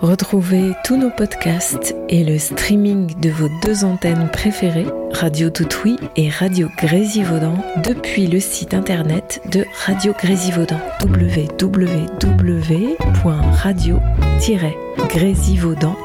Retrouvez tous nos podcasts et le streaming de vos deux antennes préférées, Radio Toutouille et Radio Grésivaudan, depuis le site internet de Radio Grésivaudan, www.radio-grésivaudan.com.